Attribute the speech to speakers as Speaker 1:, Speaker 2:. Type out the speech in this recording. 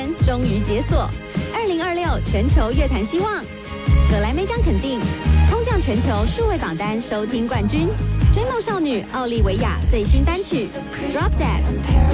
Speaker 1: 年终于解锁，2026全球乐坛希望，葛莱美奖肯定，空降全球数位榜单收听冠军，追梦少女奥利维亚最新单曲《Drop Dead》。